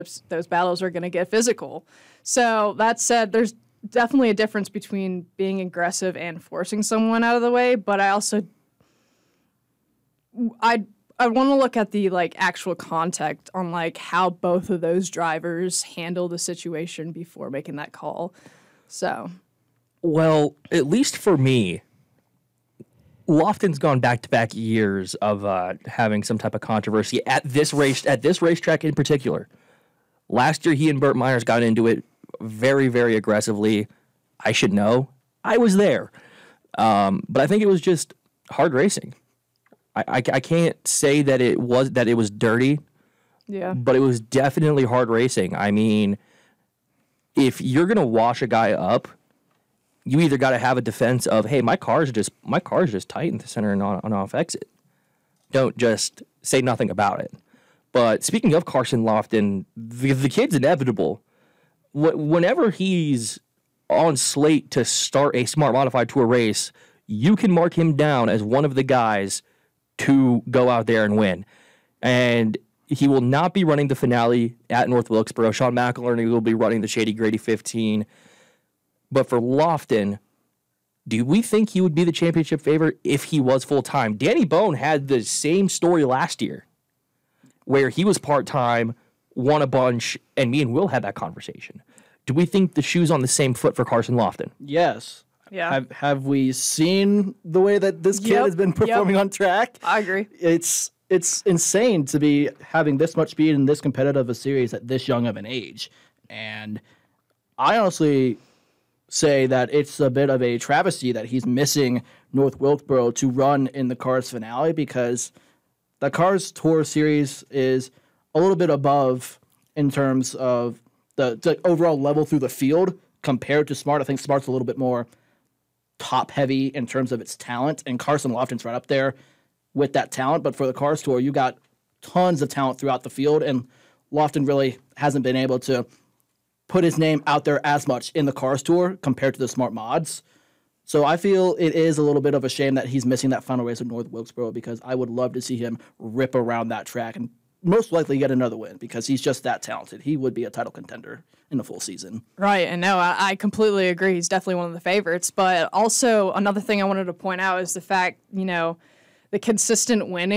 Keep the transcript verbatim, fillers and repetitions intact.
those battles are going to get physical. So that said, there's definitely a difference between being aggressive and forcing someone out of the way. But I also, I I want to look at the like actual context on like how both of those drivers handle the situation before making that call. So, well, at least for me, Lofton's gone back-to-back years of uh, having some type of controversy at this race, at this racetrack in particular. Last year, he and Burt Myers got into it very, very aggressively. I should know. I was there. Um, but I think it was just hard racing. I, I, I can't say that it was that it was dirty. Yeah. But it was definitely hard racing. I mean, if you're gonna wash a guy up, you either got to have a defense of, hey, my car's just my car's just tight in the center and on, on off exit. Don't just say nothing about it. But speaking of Carson Lofton, the, the kid's inevitable. Wh- whenever he's on slate to start a Smart Modified Tour race, you can mark him down as one of the guys to go out there and win. And he will not be running the finale at North Wilkesboro. Sean McElherney will be running the Shady Grady fifteen. But for Lofton, do we think he would be the championship favorite if he was full-time? Danny Bone had the same story last year where he was part-time, won a bunch, and me and Will had that conversation. Do we think the shoe's on the same foot for Carson Lofton? Yes. Yeah. Have Have we seen the way that this kid Yep, has been performing yep. on track? I agree. It's it's insane to be having this much speed in this competitive a series at this young of an age. And I honestly say that it's a bit of a travesty that he's missing North Wilkesboro to run in the Cars finale, because the Cars Tour series is a little bit above in terms of the, the overall level through the field compared to Smart. I think Smart's a little bit more top-heavy in terms of its talent, and Carson Lofton's right up there with that talent. But for the Cars Tour, you got tons of talent throughout the field, and Lofton really hasn't been able to put his name out there as much in the Cars Tour compared to the Smart Mods. So I feel it is a little bit of a shame that he's missing that final race at North Wilkesboro, because I would love to see him rip around that track and most likely get another win, because he's just that talented. He would be a title contender in the full season. Right, and no, I, I completely agree. He's definitely one of the favorites. But also, another thing I wanted to point out is the fact, you know, the consistent winning